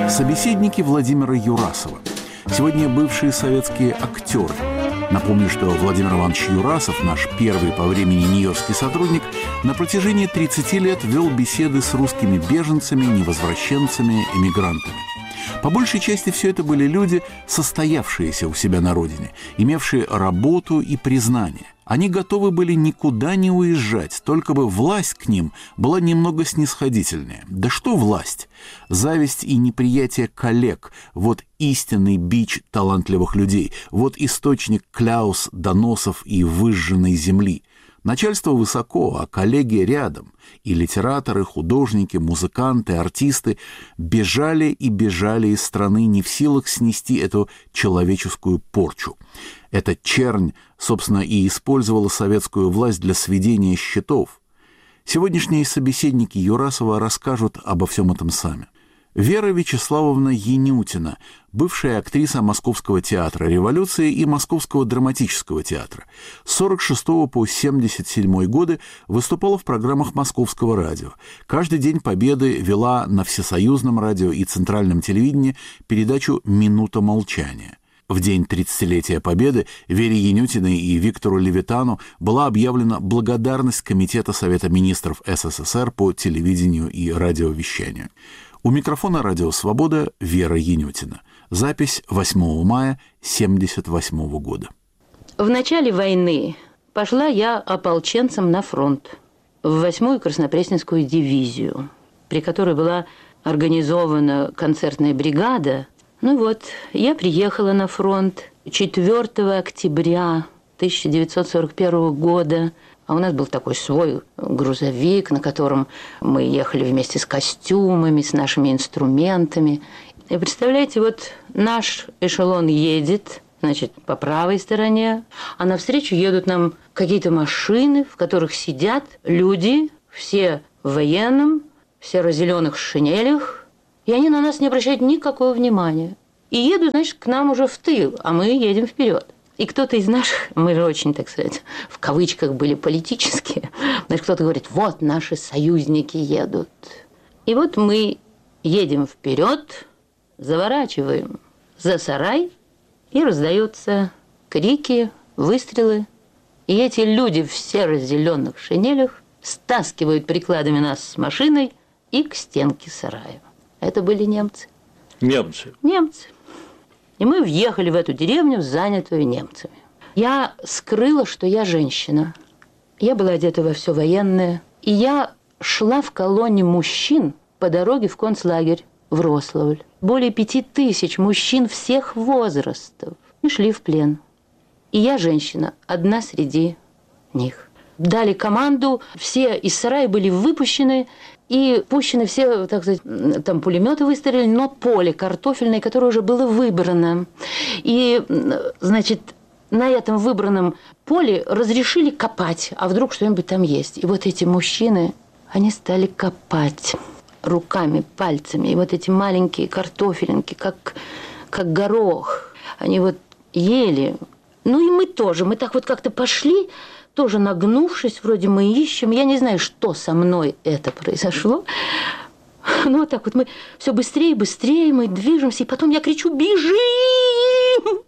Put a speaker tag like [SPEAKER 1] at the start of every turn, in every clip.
[SPEAKER 1] Собеседники Владимира Юрасова. Сегодня бывшие советские актеры. Напомню, что Владимир Иванович Юрасов, наш первый по времени нью-йоркский сотрудник, на протяжении 30 лет вел беседы с русскими беженцами, невозвращенцами, эмигрантами. По большей части все это были люди, состоявшиеся у себя на родине, имевшие работу и признание. Они готовы были никуда не уезжать, только бы власть к ним была немного снисходительнее. Да что власть? Зависть и неприятие коллег – вот истинный бич талантливых людей, вот источник кляус, доносов и выжженной земли. Начальство высоко, а коллеги рядом. И литераторы, художники, музыканты, артисты бежали и бежали из страны, не в силах снести эту человеческую порчу. Эта чернь, собственно, и использовала советскую власть для сведения счетов. Сегодняшние собеседники Юрасова расскажут обо всем этом сами. Вера Вячеславовна Янютина, бывшая актриса Московского театра революции и Московского драматического театра. С 1946 по 1977 годы выступала в программах Московского радио. Каждый день Победы вела на Всесоюзном радио и Центральном телевидении передачу «Минута молчания». В день 30-летия Победы Вере Янютиной и Виктору Левитану была объявлена благодарность Комитета Совета министров СССР по телевидению и радиовещанию. У микрофона «Радио Свобода» Вера Янютина. Запись 8 мая 1978 года.
[SPEAKER 2] В начале войны пошла я ополченцем на фронт в 8-ю Краснопресненскую дивизию, при которой была организована концертная бригада. Ну вот, я приехала на фронт 4 октября 1941 года. А у нас был такой свой грузовик, на котором мы ехали вместе с костюмами, с нашими инструментами. И представляете, вот наш эшелон едет, значит, по правой стороне, а навстречу едут нам какие-то машины, в которых сидят люди, все в военном, в серо-зеленых шинелях, и они на нас не обращают никакого внимания. И едут, значит, к нам уже в тыл, а мы едем вперед. И кто-то из наших, мы же очень, так сказать, в кавычках были политические, значит, кто-то говорит, вот наши союзники едут. И вот мы едем вперед, заворачиваем за сарай, и раздаются крики, выстрелы. И эти люди в серо-зеленых шинелях стаскивают прикладами нас с машиной и к стенке сарая. Это были немцы.
[SPEAKER 3] Немцы?
[SPEAKER 2] Немцы. И мы въехали в эту деревню, занятую немцами. Я скрыла, что я женщина. Я была одета во все военное. И я шла в колонне мужчин по дороге в концлагерь в Рославль. Более 5000 мужчин всех возрастов. И шли в плен. И я женщина, одна среди них. Дали команду, все из сарая были выпущены, и пущены все, так сказать, там пулеметы выстрелили, но поле картофельное, которое уже было выбрано. И, значит, на этом выбранном поле разрешили копать, а вдруг что-нибудь там есть. И вот эти мужчины, они стали копать руками, пальцами. И вот эти маленькие картофелинки, как горох, они вот ели. Ну и мы тоже, мы так вот как-то пошли, тоже нагнувшись, вроде мы ищем. Я не знаю, что со мной это произошло. Ну, вот так вот мы все быстрее и быстрее, мы движемся. И потом я кричу, бежим!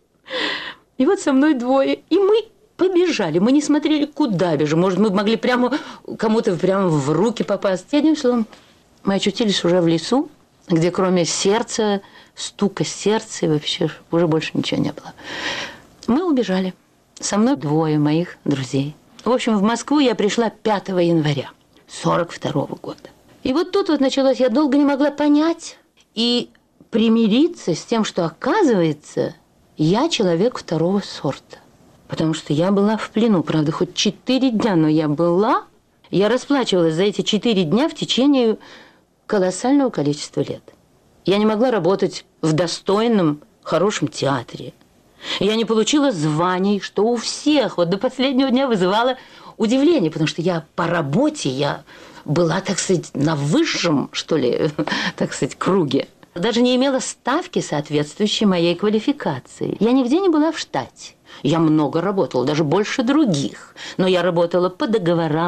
[SPEAKER 2] И вот со мной двое. И мы побежали. Мы не смотрели, куда бежим. Может, мы могли прямо кому-то прямо в руки попасть. И одним словом, мы очутились уже в лесу, где кроме сердца, стука сердца, и вообще уже больше ничего не было. Мы убежали. Со мной двое моих друзей. В общем, в Москву я пришла 5 января 1942 года. И вот тут вот началось, я долго не могла понять и примириться с тем, что, оказывается, я человек второго сорта. Потому что я была в плену, правда, хоть 4 дня, но я была. Я расплачивалась за эти 4 дня в течение колоссального количества лет. Я не могла работать в достойном, хорошем театре. Я не получила званий, что у всех вот до последнего дня вызывало удивление, потому что я по работе, я была, так сказать, на высшем, что ли, так сказать, круге. Даже не имела ставки, соответствующей моей квалификации. Я нигде не была в штате. Я много работала, даже больше других. Но я работала по договорам,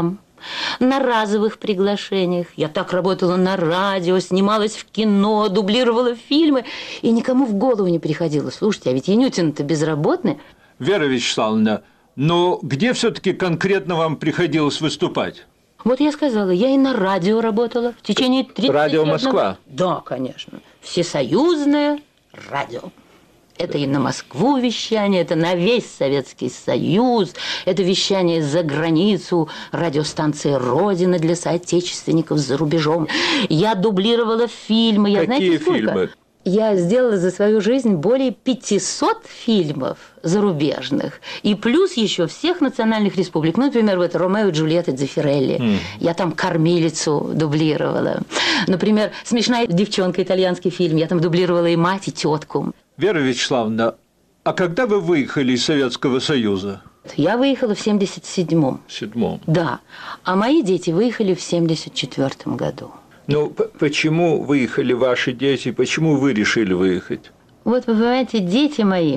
[SPEAKER 2] на разовых приглашениях. Я так работала на радио, снималась в кино, дублировала фильмы. И никому в голову не приходило. Слушайте, а ведь Янютин-то безработный.
[SPEAKER 3] Вера Вячеславовна, но где все-таки конкретно вам приходилось выступать?
[SPEAKER 2] Вот я сказала, я и на радио работала в течение 30 лет.
[SPEAKER 3] Радио Москва?
[SPEAKER 2] Да, конечно. Всесоюзное радио. Это и на Москву вещание, это на весь Советский Союз, это вещание за границу, радиостанции «Родина» для соотечественников за рубежом. Я дублировала фильмы.
[SPEAKER 3] Какие
[SPEAKER 2] знаете, сколько?
[SPEAKER 3] фильмы?
[SPEAKER 2] Я сделала за свою жизнь более 500 фильмов зарубежных. И плюс еще всех национальных республик. Ну, например, вот «Ромео и Джульетта» Дзеффирелли. Я там кормилицу дублировала. Например, «Смешная девчонка», итальянский фильм. Я там дублировала и мать, и тетку.
[SPEAKER 3] Вера Вячеславовна, а когда вы выехали из Советского Союза?
[SPEAKER 2] Я выехала в 77-м.
[SPEAKER 3] В 7-м.
[SPEAKER 2] Да. А мои дети выехали в 74-м году.
[SPEAKER 3] Ну, почему выехали ваши дети? Почему вы решили выехать?
[SPEAKER 2] Вот, вы понимаете, дети мои,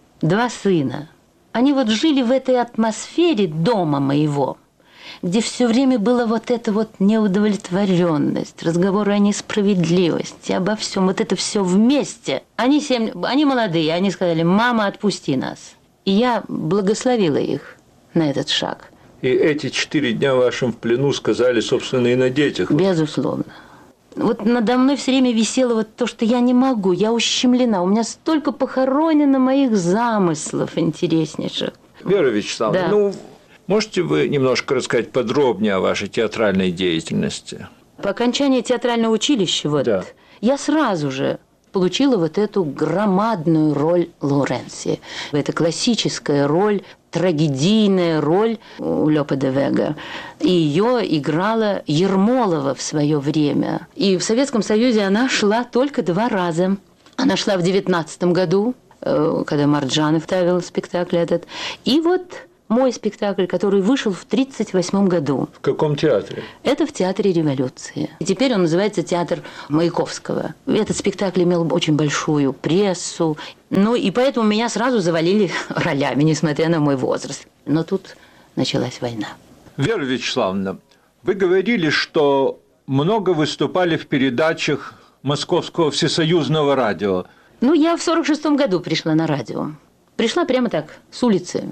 [SPEAKER 2] 2 сына, они вот жили в этой атмосфере дома моего, где все время была вот эта вот неудовлетворенность, разговоры о несправедливости, обо всем, вот это все вместе. Они молодые, они сказали: «Мама, отпусти нас». И я благословила их на этот шаг.
[SPEAKER 3] И эти 4 дня вашим в плену сказали, собственно, и на детях.
[SPEAKER 2] Безусловно. Вот надо мной все время висело вот то, что я не могу, я ущемлена. У меня столько похоронено моих замыслов интереснейших.
[SPEAKER 3] Вера Вячеславовна,
[SPEAKER 2] да.
[SPEAKER 3] ну, можете вы немножко рассказать подробнее о вашей театральной деятельности?
[SPEAKER 2] По окончании театрального училища
[SPEAKER 3] Да.
[SPEAKER 2] я сразу же получила вот эту громадную роль Лоренции. Это классическая роль, трагедийная роль у Лёпе де Вега. И ее играла Ермолова в свое время. И в Советском Союзе она шла только 2 раза. Она шла в 19 году, когда Марджанов ставил спектакль этот. И вот мой спектакль, который вышел в 1938 году.
[SPEAKER 3] В каком театре?
[SPEAKER 2] Это в Театре Революции. И теперь он называется Театр Маяковского. Этот спектакль имел очень большую прессу. Ну, и поэтому меня сразу завалили ролями, несмотря на мой возраст. Но тут началась война.
[SPEAKER 3] Вера Вячеславовна, вы говорили, что много выступали в передачах Московского всесоюзного радио.
[SPEAKER 2] Ну, я в 1946 году пришла на радио. Пришла прямо так, с улицы.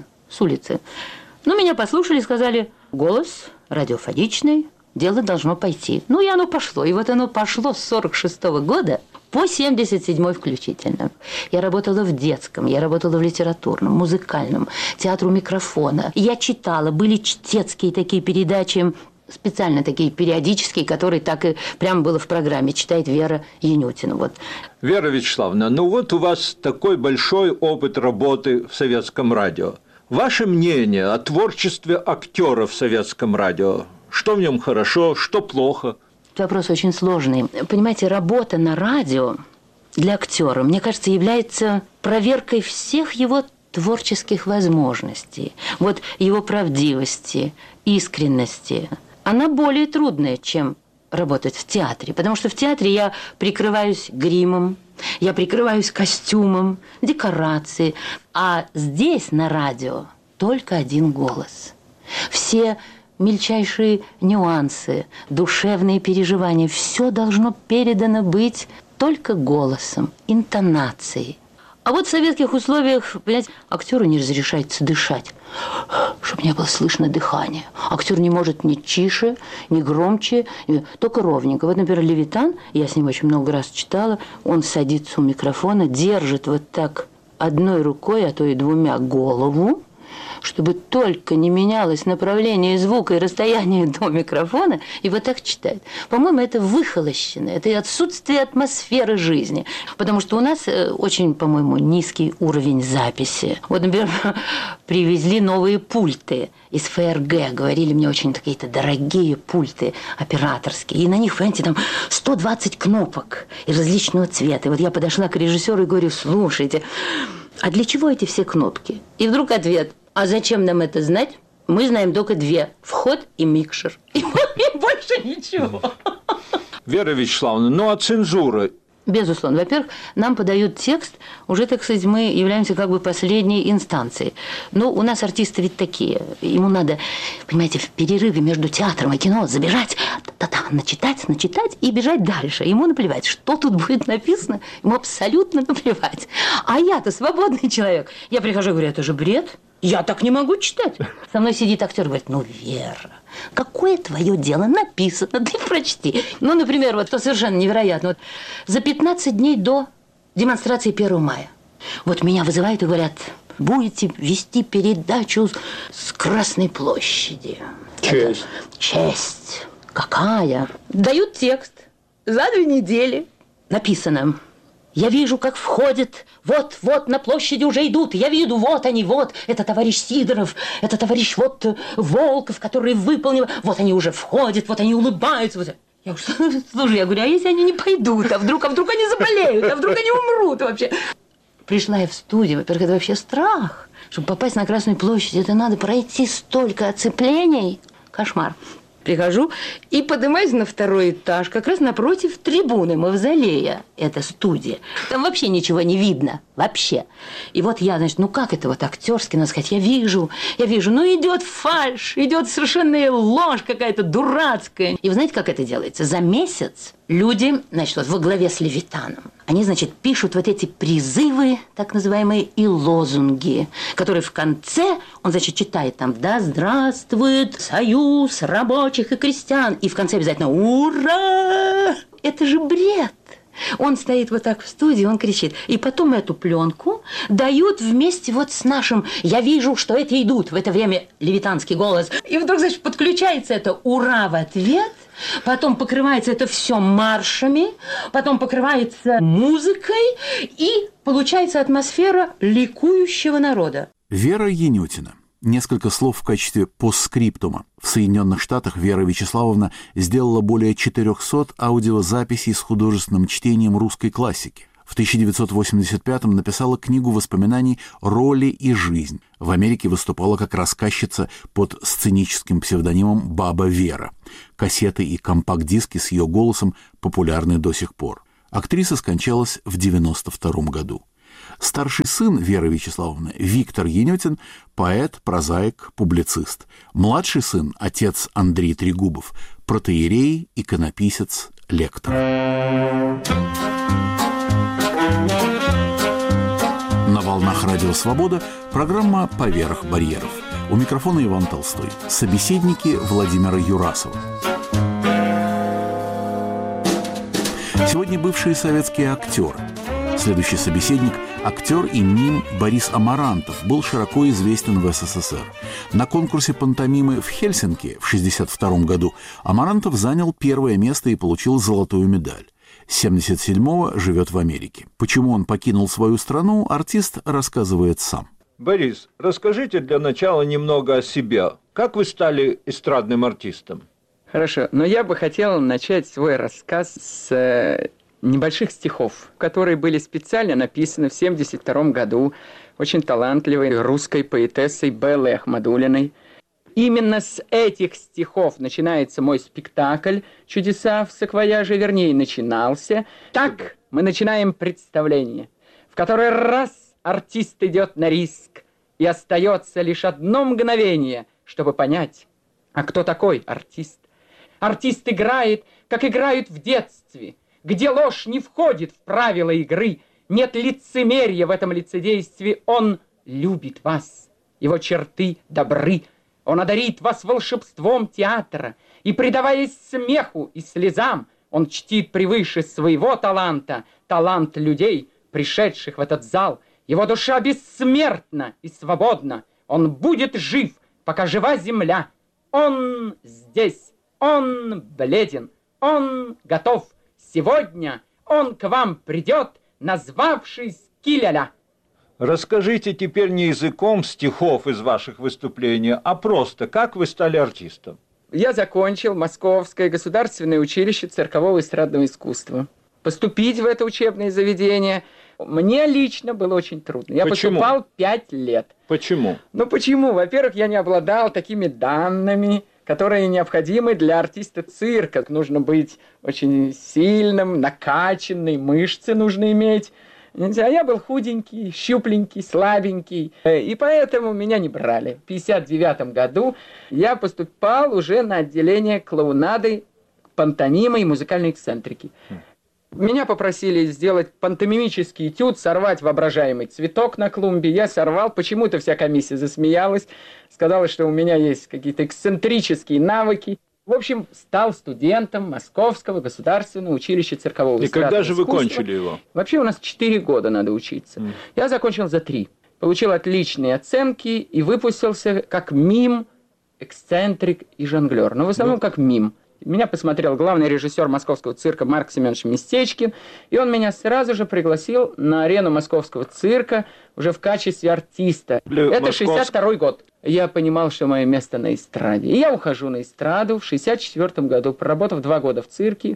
[SPEAKER 2] Ну, меня послушали, сказали: голос радиофоничный, дело должно пойти. Ну, и оно пошло. И вот оно пошло с 1946 года по 1977 включительно. Я работала в детском, я работала в литературном, музыкальном, театру микрофона. Я читала, были чтецкие такие передачи, специально такие периодические, которые так и прямо было в программе. Читает Вера Янютина. Вот.
[SPEAKER 3] Вера Вячеславовна, ну вот у вас такой большой опыт работы в советском радио. Ваше мнение о творчестве актера в советском радио? Что в нем хорошо, что плохо?
[SPEAKER 2] Вопрос очень сложный. Понимаете, работа на радио для актера, мне кажется, является проверкой всех его творческих возможностей, вот его правдивости, искренности. Она более трудная, чем работать в театре, потому что в театре я прикрываюсь гримом, я прикрываюсь костюмом, декорацией, а здесь на радио только один голос. Все мельчайшие нюансы, душевные переживания, все должно передано быть только голосом, интонацией. А вот в советских условиях, понимаете, актеру не разрешается дышать, чтобы не было слышно дыхания. Актер не может ни тише, ни громче, только ровненько. Вот, например, Левитан, я с ним очень много раз читала, он садится у микрофона, держит вот так одной рукой, а то и 2 голову, чтобы только не менялось направление звука и расстояние до микрофона, и вот так читает. По-моему, это выхолощено, это и отсутствие атмосферы жизни. Потому что у нас очень, по-моему, низкий уровень записи. Вот, например, привезли новые пульты из ФРГ, говорили мне, очень какие-то дорогие пульты операторские, и на них, понимаете, там 120 кнопок и различного цвета. И вот я подошла к режиссеру и говорю: слушайте, а для чего эти все кнопки? И вдруг ответ: а зачем нам это знать? Мы знаем только 2: вход и микшер. И больше ничего.
[SPEAKER 3] Вера Вячеславовна, ну а цензура
[SPEAKER 2] Безусловно. Во-первых, нам подают текст, уже, так сказать, мы являемся как бы последней инстанцией. Но у нас артисты ведь такие. Ему надо, понимаете, в перерыве между театром и кино забежать, начитать и бежать дальше. Ему наплевать, что тут будет написано, ему абсолютно наплевать. А я-то свободный человек. Я прихожу и говорю, это же бред. Я так не могу читать. Со мной сидит актер и говорит, ну, Вера, какое твое дело? Написано, ты прочти. Ну, например, вот то совершенно невероятно. Вот за 15 дней до демонстрации 1 мая. Вот меня вызывают и говорят, будете вести передачу с Красной площади.
[SPEAKER 3] Честь.
[SPEAKER 2] Честь. Какая? Дают текст. За 2 недели. Написано. Я вижу, как входит, вот на площади уже идут, я виду, вот они, вот, это товарищ Сидоров, это товарищ вот Волков, который выполнил, вот они уже входят, вот они улыбаются. Вот. Я говорю, слушай, я говорю, а если они не пойдут, а вдруг они заболеют, а вдруг они умрут вообще? Пришла я в студию, во-первых, это вообще страх. Чтобы попасть на Красную площадь, это надо пройти столько оцеплений. Кошмар. Прихожу и поднимаюсь на 2-й этаж, как раз напротив трибуны мавзолея. Это студия. Там вообще ничего не видно. Вообще. И вот я, значит, ну как это вот актерски, надо сказать, я вижу, ну идет фальшь, идет совершенная ложь какая-то дурацкая. И вы знаете, как это делается? За месяц люди, значит, вот во главе с Левитаном, они, значит, пишут вот эти призывы, так называемые, и лозунги, которые в конце, он, значит, читает там «Да здравствует союз рабочих и крестьян!» И в конце обязательно «Ура!» Это же бред! Он стоит вот так в студии, он кричит. И потом эту пленку дают вместе вот с нашим «Я вижу, что эти идут». В это время левитанский голос. И вдруг, значит, подключается это «Ура!» в ответ. Потом покрывается это все маршами, потом покрывается музыкой, и получается атмосфера ликующего народа.
[SPEAKER 1] Вера Янютина. Несколько слов в качестве постскриптума. В Соединенных Штатах Вера Вячеславовна сделала более 400 аудиозаписей с художественным чтением русской классики. В 1985-м написала книгу воспоминаний «Роли и жизнь». В Америке выступала как рассказчица под сценическим псевдонимом «Баба Вера». Кассеты и компакт-диски с ее голосом популярны до сих пор. Актриса скончалась в 1992 году. Старший сын Веры Вячеславовны, Виктор Янютин, поэт, прозаик, публицист. Младший сын, отец Андрей Трегубов, протоиерей, иконописец, лектор. На волнах Радио Свобода программа «Поверх барьеров». У микрофона Иван Толстой. Собеседники Владимира Юрасова. Сегодня бывшие советские актеры. Следующий собеседник – актер и мим Борис Амарантов, был широко известен в СССР. На конкурсе пантомимы в Хельсинки в 1962 году Амарантов занял 1-е место и получил золотую медаль. С 1977-го живет в Америке. Почему он покинул свою страну, артист рассказывает сам.
[SPEAKER 3] Борис, расскажите для начала немного о себе. Как вы стали эстрадным артистом?
[SPEAKER 4] Хорошо, но я бы хотел начать свой рассказ с небольших стихов, которые были специально написаны в 1972 году очень талантливой русской поэтессой Беллой Ахмадуллиной. Именно с этих стихов начинается мой спектакль «Чудеса в саквояже», вернее, начинался. Так мы начинаем представление, в который раз артист идет на риск, и остается лишь одно мгновение, чтобы понять, а кто такой артист. Артист играет, как играют в детстве, где ложь не входит в правила игры, нет лицемерия в этом лицедействе. Он любит вас, его черты добры. Он одарит вас волшебством театра, и, предаваясь смеху и слезам, он чтит превыше своего таланта талант людей, пришедших в этот зал. Его душа бессмертна и свободна. Он будет жив, пока жива земля. Он здесь, он бледен, он готов. Сегодня он к вам придет, назвавшись Киляля.
[SPEAKER 3] Расскажите теперь не языком стихов из ваших выступлений, а просто, как вы стали артистом?
[SPEAKER 4] Я закончил Московское государственное училище циркового и эстрадного искусства. Поступить в это учебное заведение мне лично было очень трудно. Я поступал 5 лет.
[SPEAKER 3] Почему?
[SPEAKER 4] Ну почему? Во-первых, я не обладал такими данными, которые необходимы для артиста цирка. Нужно быть очень сильным, накачанным, мышцы нужно иметь. А я был худенький, щупленький, слабенький, и поэтому меня не брали. В 1959 году я поступал уже на отделение клоунады, пантомимы и музыкальной эксцентрики. Меня попросили сделать пантомимический этюд, сорвать воображаемый цветок на клумбе. Я сорвал, почему-то вся комиссия засмеялась, сказала, что у меня есть какие-то эксцентрические навыки. В общем, стал студентом Московского государственного училища циркового
[SPEAKER 3] и когда же вы
[SPEAKER 4] искусства.
[SPEAKER 3] кончили его?
[SPEAKER 4] Вообще у нас 4 года надо учиться. Я закончил за 3. Получил отличные оценки и выпустился как мим, эксцентрик и жонглер. Но в основном как мим. Меня посмотрел главный режиссер московского цирка Марк Семенович Местечкин, и он меня сразу же пригласил на арену московского цирка уже в качестве артиста. Это 62-й год. Я понимал, что мое место на эстраде. И я ухожу на эстраду в 64 году, проработав 2 года в цирке.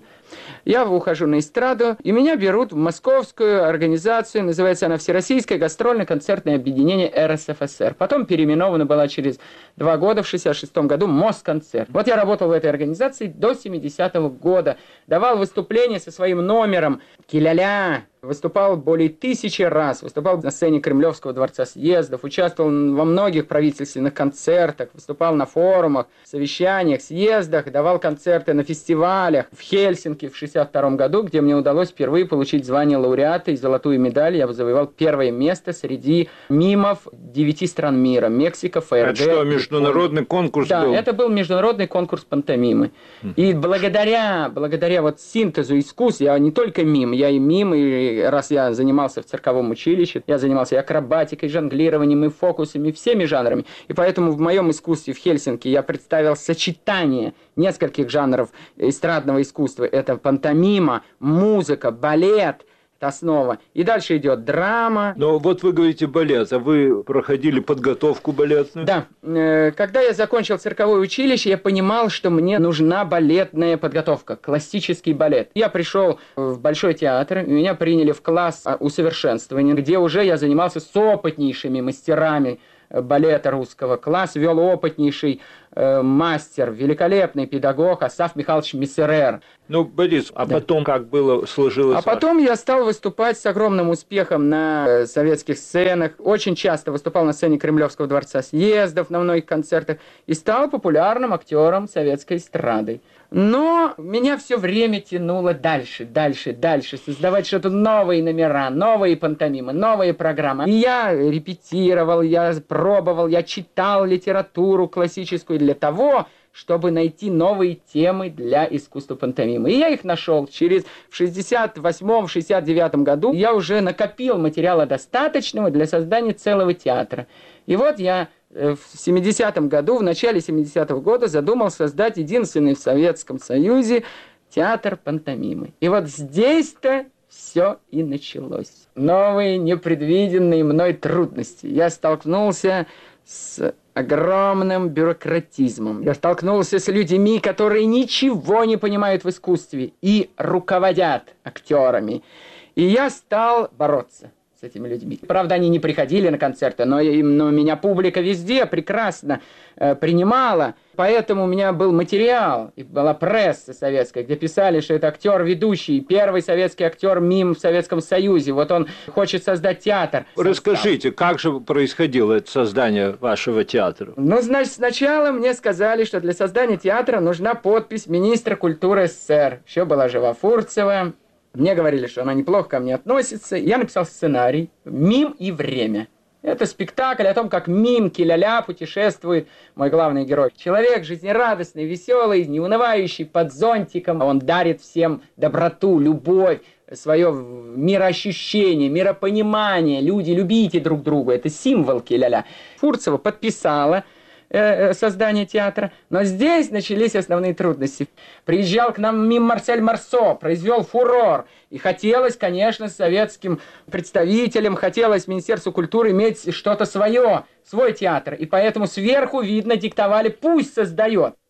[SPEAKER 4] Я ухожу на эстраду, и меня берут в московскую организацию, называется она Всероссийское гастрольно-концертное объединение РСФСР. Потом переименована была через 2 года, в 66 году, Москонцерт. Вот я работал в этой организации до 70-го года. Давал выступления со своим номером «Киля-ля». Выступал более 1000 раз, выступал на сцене Кремлевского дворца съездов, участвовал во многих правительственных концертах, выступал на форумах, совещаниях, съездах, давал концерты на фестивалях в Хельсинки в 1962 году, где мне удалось впервые получить звание лауреата и золотую медаль. Я завоевал 1 место среди мимов 9 стран мира: Мексика, ФРГ.
[SPEAKER 3] Это что, международный конкурс был?
[SPEAKER 4] Да, это был международный конкурс пантомимы. И благодаря вот синтезу искусств, я не только мим, я и мим, и раз я занимался в цирковом училище, я занимался и акробатикой, жонглированием, и фокусами, всеми жанрами. И поэтому в моем искусстве в Хельсинки я представил сочетание нескольких жанров эстрадного искусства. Это пантомима, музыка, балет. Это основа. И дальше идет драма.
[SPEAKER 3] Но вот вы говорите балет, а вы проходили подготовку балетную?
[SPEAKER 4] Да. Когда я закончил цирковое училище, я понимал, что мне нужна балетная подготовка, классический балет. Я пришел в Большой театр, меня приняли в класс усовершенствования, где уже я занимался с опытнейшими мастерами балета русского. Класс вел опытнейший мастер, великолепный педагог Асаф Михайлович Миссерер.
[SPEAKER 3] Ну, Борис, а потом как было сложилось?
[SPEAKER 4] А потом я стал выступать с огромным успехом на советских сценах. Очень часто выступал на сцене Кремлевского дворца съездов, на многих концертах. И стал популярным актером советской эстрады. Но меня все время тянуло дальше, создавать что-то новые номера, новые пантомимы, новые программы. И я репетировал, я пробовал, я читал литературу классическую для того, чтобы найти новые темы для искусства пантомимы. И я их нашел. В 68-69 году я уже накопил материала достаточного для создания целого театра. И вот я в 70-м году, в начале 70-го года задумал создать единственный в Советском Союзе театр пантомимы. И вот здесь-то все и началось. Новые, непредвиденные мной трудности. Я столкнулся с огромным бюрократизмом. Я столкнулся с людьми, которые ничего не понимают в искусстве и руководят актерами. И я стал бороться с этими людьми. Правда, они не приходили на концерты, но меня публика везде прекрасно принимала. Поэтому у меня был материал, и была пресса советская, где писали, что это актер ведущий, первый советский актер мим в Советском Союзе. Вот он хочет создать театр.
[SPEAKER 3] Расскажите, как же происходило это создание вашего театра?
[SPEAKER 4] Ну, значит, сначала мне сказали, что для создания театра нужна подпись министра культуры СССР. Еще была жива Фурцева. Мне говорили, что она неплохо ко мне относится. Я написал сценарий «Мим и время». Это спектакль о том, как мим Киля-ля путешествует, мой главный герой. Человек жизнерадостный, веселый, неунывающий, под зонтиком. Он дарит всем доброту, любовь, свое мироощущение, миропонимание. Люди, любите друг друга. Это символ Киля-ля. Фурцева подписала создание театра, но здесь начались основные трудности. Приезжал к нам мим Марсель Марсо, произвел фурор, и хотелось, конечно, советским представителям, хотелось Министерству культуры иметь что-то свое, свой театр, и поэтому сверху, видно, диктовали, пусть создает.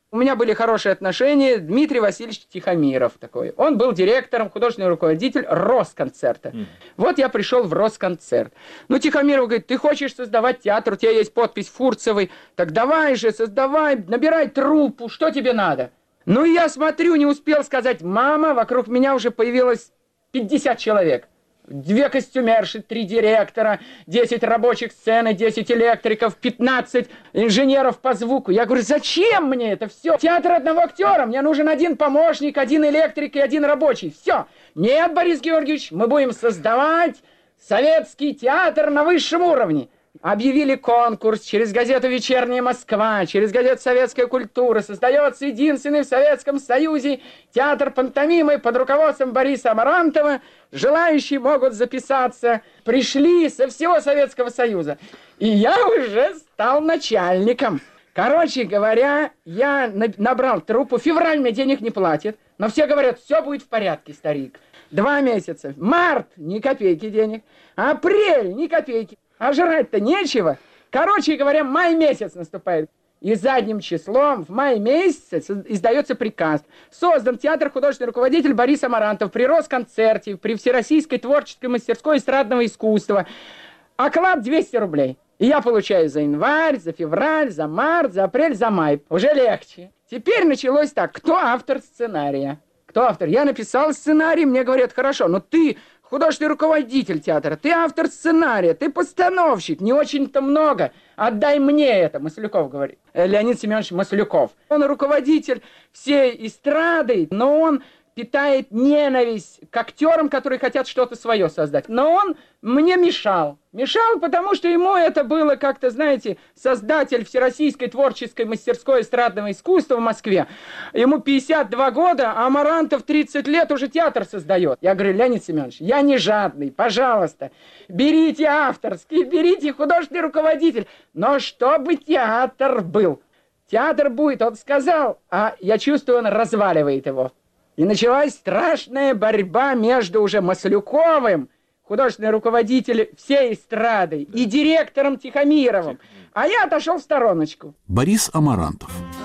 [SPEAKER 4] У меня были хорошие отношения. Дмитрий Васильевич Тихомиров такой. Он был директором, художественный руководитель Росконцерта. Вот я пришел в Росконцерт. Ну, Тихомиров говорит, ты хочешь создавать театр, у тебя есть подпись Фурцевой, так давай же, создавай, набирай труппу, что тебе надо? Ну, и я смотрю, не успел сказать, мама, вокруг меня уже появилось 50 человек. 2 костюмерши, 3 директора, 10 рабочих сцены, 10 электриков, 15 инженеров по звуку. Я говорю, зачем мне это все? Театр одного актера, мне нужен 1 помощник, 1 электрик и 1 рабочий. Все. Нет, Борис Георгиевич, мы будем создавать советский театр на высшем уровне. Объявили конкурс через газету «Вечерняя Москва», через газету «Советская культура». Создается единственный в Советском Союзе театр пантомимы под руководством Бориса Амарантова. Желающие могут записаться. Пришли со всего Советского Союза. И я уже стал начальником. Короче говоря, я набрал труппу. Февраль мне денег не платит. Но все говорят, все будет в порядке, старик. 2 месяца. Март – ни копейки денег. Апрель – ни копейки. А жрать-то нечего. Короче говоря, май месяц наступает. И задним числом в мае месяце издается приказ. Создан театр художественный руководитель Борис Амарантов при Росконцерте, при Всероссийской творческой мастерской эстрадного искусства. Оклад 200 рублей. И я получаю за январь, за февраль, за март, за апрель, за май. Уже легче. Теперь началось так. Кто автор сценария? Кто автор? Я написал сценарий, мне говорят, хорошо, но ты художественный руководитель театра, ты автор сценария, ты постановщик, не очень-то много. Отдай мне это, Маслюков говорит. Леонид Семенович Маслюков. Он руководитель всей эстрады, но он питает ненависть к актерам, которые хотят что-то свое создать. Но он мне мешал. Мешал, потому что ему это было как-то, знаете, создатель Всероссийской творческой мастерской эстрадного искусства в Москве. Ему 52 года, а Амарантов 30 лет уже театр создает. Я говорю, Леонид Семенович, я не жадный, пожалуйста, берите авторский, берите художественный руководитель, но чтобы театр был. Театр будет, он сказал, а я чувствую, он разваливает его. И началась страшная борьба между уже Маслюковым, художественный руководитель всей эстрады, и директором Тихомировым. А я отошел в стороночку.
[SPEAKER 1] Борис Амарантов.